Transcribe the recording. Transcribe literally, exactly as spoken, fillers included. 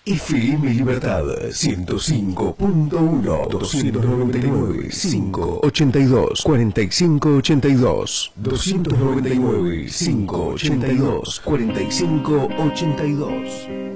F M Libertad ciento cinco punto uno, doscientos noventa y nueve, quinientos ochenta y dos, cuarenta y cinco ochenta y dos, doscientos noventa y nueve, quinientos ochenta y dos, cuarenta y cinco ochenta y dos.